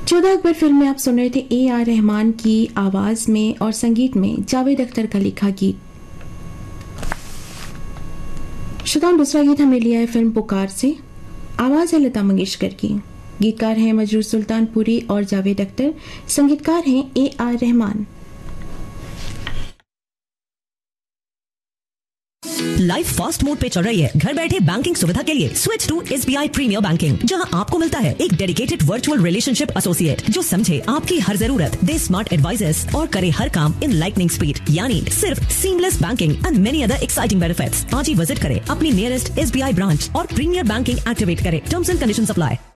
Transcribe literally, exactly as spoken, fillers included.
चौदह अकबर फिल्म में आप सुन रहे थे ए आर रहमान की आवाज में और संगीत में जावेद अख्तर का लिखा गीत। श्रोताओं, दूसरा गीत हमें लिया है फिल्म पुकार से। आवाज है लता मंगेशकर की, गीतकार हैं मजरूर सुल्तानपुरी और जावेद अख्तर, संगीतकार हैं A R Rahman. Life fast mode पे चल रही है। घर बैठे बैंकिंग सुविधा के लिए switch to S B I premiere banking, जहां आपको मिलता है एक डेडिकेटेड वर्चुअल रिलेशनशिप एसोसिएट जो समझे आपकी हर जरूरत, दे स्मार्ट एडवाइजेस और करे हर काम इन लाइटनिंग स्पीड, यानी सिर्फ seamless banking and many other exciting benefits. आज ही विजिट करें अपनी nearest S B I branch और प्रीमियर बैंकिंग एक्टिवेट करें। Terms and conditions apply.